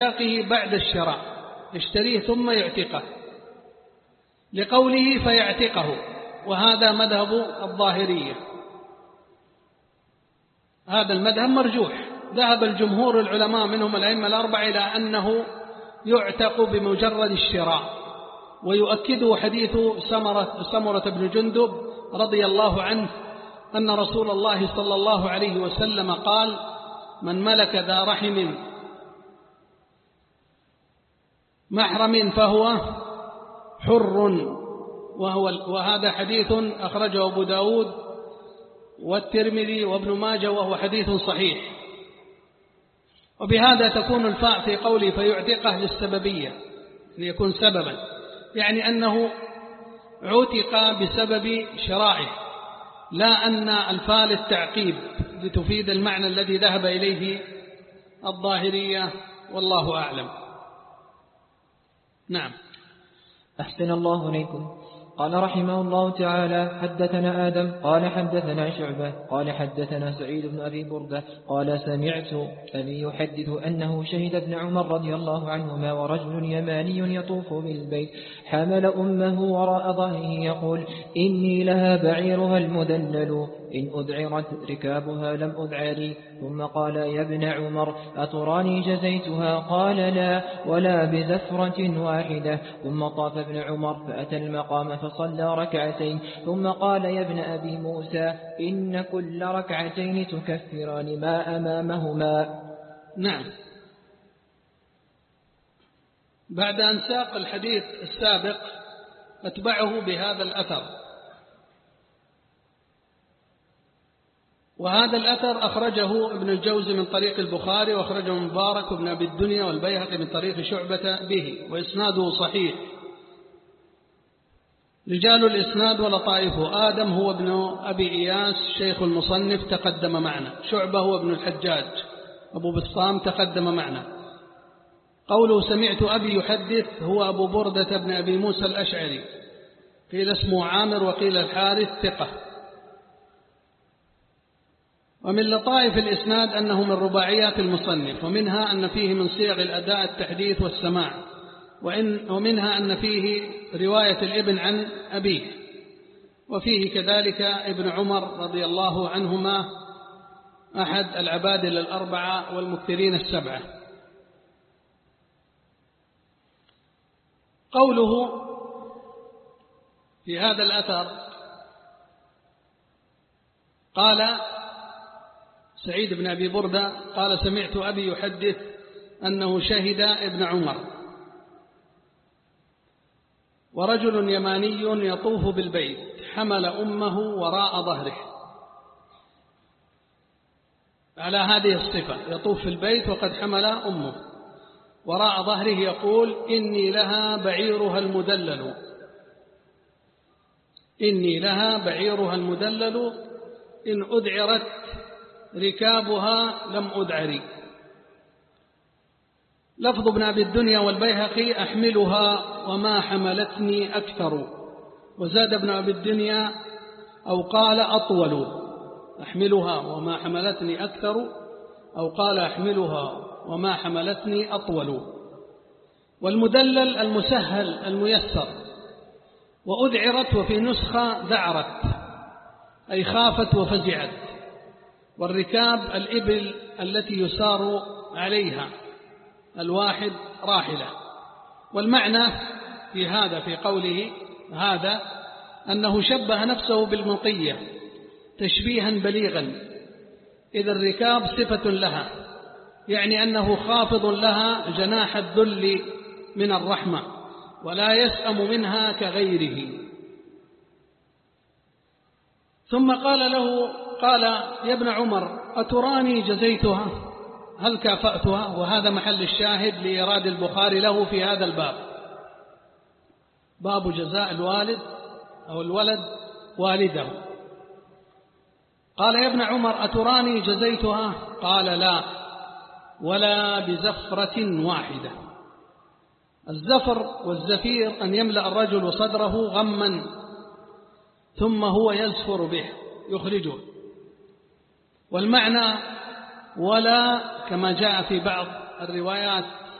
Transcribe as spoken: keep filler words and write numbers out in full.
بعد الشراء، يشتريه ثم يعتقه، لقوله فيعتقه، وهذا مذهب الظاهرية. هذا المذهب مرجوح، ذهب الجمهور العلماء منهم الأئمة الأربعة إلى أنه يعتق بمجرد الشراء، ويؤكده حديث سمرة, سمرة بن جندب رضي الله عنه أن رسول الله صلى الله عليه وسلم قال: من ملك ذا رحم محرم فهو حر، وهو وهذا حديث أخرجه أبو داود والترمذي وابن ماجه، وهو حديث صحيح. وبهذا تكون الفاء في قوله فيعتقه للسببية، ليكون سببا، يعني أنه عتق بسبب شرائه، لا أن الفاء للتعقيب لتفيد المعنى الذي ذهب إليه الظاهرية، والله أعلم. نعم. أحسن الله إليكم. قال رحمه الله تعالى: حدثنا آدم قال حدثنا شعبة قال حدثنا سعيد بن أبي بردة قال: سمعت أبي يحدث أنه شهد ابن عمر رضي الله عنهما ورجل يماني يطوف بالبيت حمل أمه وراء ظهره يقول: إني لها بعيرها المدلل إن أذعرت ركابها لم أذعري. ثم قال: يا ابن عمر أتراني جزيتها؟ قال: لا، ولا بزفرة واحدة. ثم طاف ابن عمر فأتى المقام فصلى ركعتين، ثم قال: يا ابن أبي موسى إن كل ركعتين تكفران ما أمامهما. نعم. بعد أن ساق الحديث السابق أتبعه بهذا الأثر، وهذا الأثر أخرجه ابن الجوزي من طريق البخاري، وأخرجه مبارك وابن أبي الدنيا والبيهقي من طريق شعبة به، وإسناده صحيح. رجال الإسناد ولطائفه: آدم هو ابن أبي إياس شيخ المصنف تقدم معنا، شعبة هو ابن الحجاج، أبو بسطام تقدم معنا. قوله سمعت أبي يحدث هو أبو بردة بن أبي موسى الأشعري، قيل اسمه عامر وقيل الحارث، ثقة. ومن لطائف الإسناد أنه من رباعيات المصنف، ومنها أن فيه من صيغ الأداء التحديث والسماع، وإن ومنها أن فيه رواية الابن عن أبيه، وفيه كذلك ابن عمر رضي الله عنهما أحد العبادلة الأربعة والمكثرين السبعة. قوله في هذا الأثر قال سعيد بن أبي بردة قال: سمعت أبي يحدث أنه شهد ابن عمر ورجل يماني يطوف بالبيت حمل أمه وراء ظهره. على هذه الصفة، يطوف في البيت وقد حمل أمه وراء ظهره، يقول: إني لها بعيرها المدلل إني لها بعيرها المدلل إن أذعرت ركابها لم أذعري. لفظ ابن أبي الدنيا والبيهقي: أحملها وما حملتني أكثر. وزاد ابن أبي الدنيا أو قال أطول: أحملها وما حملتني أكثر، أو قال أحملها وما حملتني أطول. والمدلل المسهل الميسر. وأذعرت وفي نسخة ذعرت، أي خافت وفزعت. والركاب الإبل التي يسار عليها، الواحد راحلة. والمعنى في هذا في قوله هذا أنه شبه نفسه بالمطية تشبيها بليغا، إذا الركاب صفة لها، يعني أنه خافض لها جناح الذل من الرحمة، ولا يسأم منها كغيره. ثم قال له قال: يا ابن عمر أتراني جزيتها؟ هل كافأتها؟ وهذا محل الشاهد لإيراد البخاري له في هذا الباب، باب جزاء الوالد أو الولد والده. قال: يا ابن عمر أتراني جزيتها؟ قال: لا، ولا بزفرة واحدة. الزفر والزفير أن يملأ الرجل صدره غما ثم هو يزفر به يخرجه. والمعنى ولا كما جاء في بعض الروايات